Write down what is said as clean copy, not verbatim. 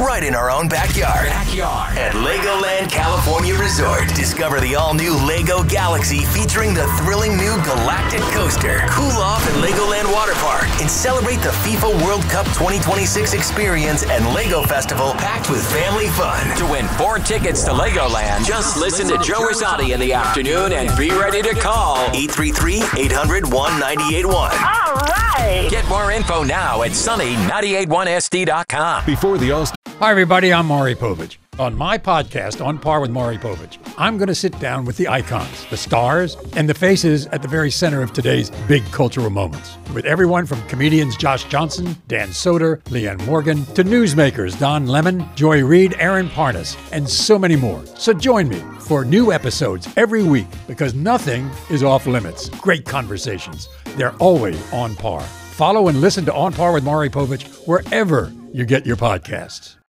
right in our own backyard. At Legoland California Resort. Discover the all-new Lego Galaxy featuring the thrilling new Galactic Coaster. Cool off at Legoland Water Park and celebrate the FIFA World Cup 2026 experience and Lego Festival packed with family fun. To win 4 tickets to Legoland, just listen to Joe Rosati in the afternoon and be ready to call 833-800-1981. All right. Get more info now at sunny981sd.com. Before the All-Star. Hi, everybody. I'm Maury Povich. On my podcast, On Par with Maury Povich, I'm going to sit down with the icons, the stars, and the faces at the very center of today's big cultural moments. With everyone from comedians Josh Johnson, Dan Soder, Leanne Morgan, to newsmakers Don Lemon, Joy Reid, Aaron Parnas, and so many more. So join me for new episodes every week because nothing is off limits. Great conversations. They're always on par. Follow and listen to On Par with Maury Povich wherever you get your podcasts.